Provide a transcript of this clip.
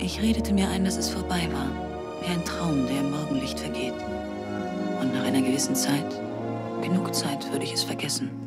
Ich redete mir ein, dass es vorbei war, wie ein Traum, der im Morgenlicht vergeht. Und nach einer gewissen Zeit, genug Zeit, würde ich es vergessen.